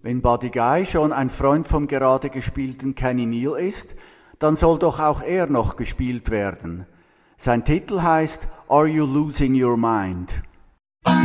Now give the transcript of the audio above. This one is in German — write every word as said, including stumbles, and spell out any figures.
Wenn Buddy Guy schon ein Freund vom gerade gespielten Kenny Neal ist, dann soll doch auch er noch gespielt werden. Sein Titel heißt Are You Losing Your Mind?